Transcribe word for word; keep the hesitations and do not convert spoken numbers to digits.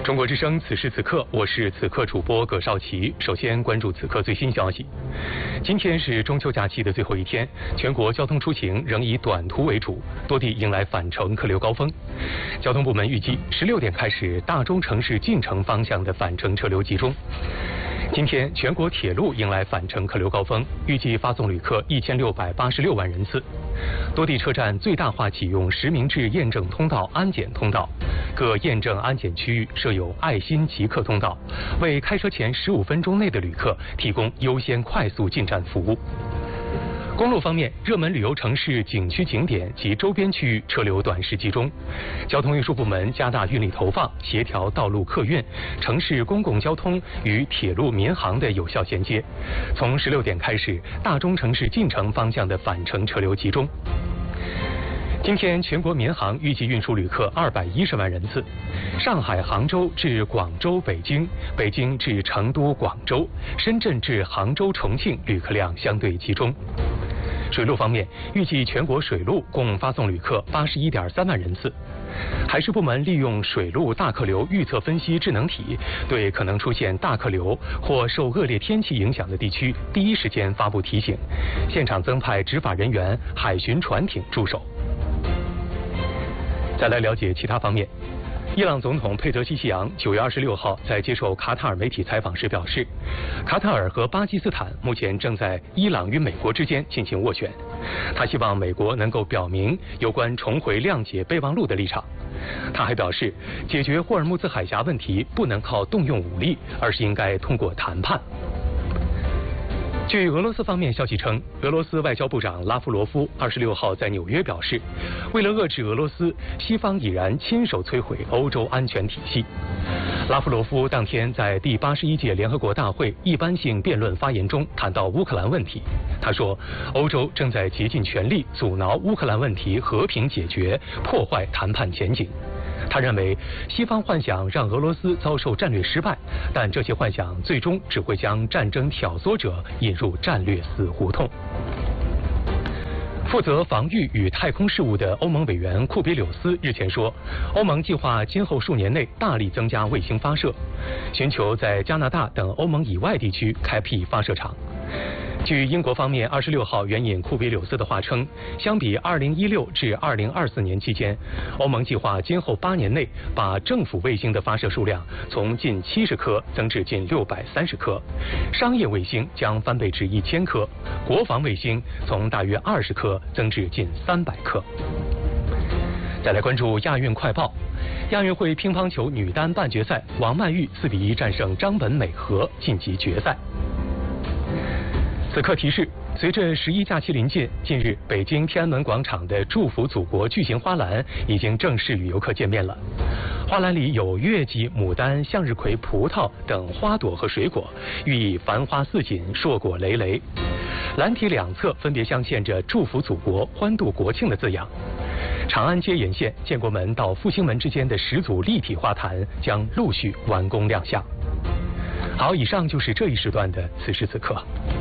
中国之声，此时此刻，我是此刻主播葛少奇。首先关注此刻最新消息。今天是中秋假期的最后一天，全国交通出行仍以短途为主，多地迎来返程客流高峰。交通部门预计，十六点开始，大中城市进城方向的返程车流集中。今天，全国铁路迎来返程客流高峰，预计发送旅客一千六百八十六万人次。多地车站最大化启用实名制验证通道、安检通道，各验证安检区域设有爱心即刻通道，为开车前十五分钟内的旅客提供优先快速进站服务。公路方面，热门旅游城市、景区景点及周边区域车流短时集中。交通运输部门加大运力投放，协调道路客运、城市公共交通与铁路民航的有效衔接。从十六点开始，大中城市进城方向的返程车流集中。今天，全国民航预计运输旅客二百一十万人次，上海、杭州至广州、北京、北京至成都、广州、深圳至杭州、重庆旅客量相对集中。水路方面，预计全国水路共发送旅客八十一点三万人次。海事部门利用水路大客流预测分析智能体，对可能出现大客流或受恶劣天气影响的地区第一时间发布提醒，现场增派执法人员、海巡船艇驻守。再来了解其他方面。伊朗总统佩泽西希扬九月二十六号在接受卡塔尔媒体采访时表示，卡塔尔和巴基斯坦目前正在伊朗与美国之间进行斡旋。他希望美国能够表明有关重回谅解备忘录的立场。他还表示，解决霍尔木兹海峡问题不能靠动用武力，而是应该通过谈判。据俄罗斯方面消息称，俄罗斯外交部长拉夫罗夫二十六号在纽约表示，为了遏制俄罗斯，西方已然亲手摧毁欧洲安全体系。拉夫罗夫当天在第八十一届联合国大会一般性辩论发言中谈到乌克兰问题，他说，欧洲正在竭尽全力阻挠乌克兰问题和平解决，破坏谈判前景。他认为，西方幻想让俄罗斯遭受战略失败，但这些幻想最终只会将战争挑唆者引入战略死胡同。负责防御与太空事务的欧盟委员库比柳斯日前说，欧盟计划今后数年内大力增加卫星发射，寻求在加拿大等欧盟以外地区开辟发射场。据英国方面二十六号援引库比柳斯的话称，相比二零一六至二零二四年期间，欧盟计划今后八年内把政府卫星的发射数量从近七十颗增至近六百三十颗，商业卫星将翻倍至一千颗，国防卫星从大约二十颗增至近三百颗。再来关注亚运快报。亚运会乒乓球女单半决赛，王曼玉四比一战胜张本美和，晋级决赛。此刻提示，随着十一假期临近，近日北京天安门广场的祝福祖国巨型花篮已经正式与游客见面了。花篮里有月季、牡丹、向日葵、葡萄等花朵和水果，寓意繁花似锦、硕果累累。篮体两侧分别镶嵌着祝福祖国、欢度国庆的字样。长安街沿线建国门到复兴门之间的十组立体花坛将陆续完工亮相。好，以上就是这一时段的此时此刻。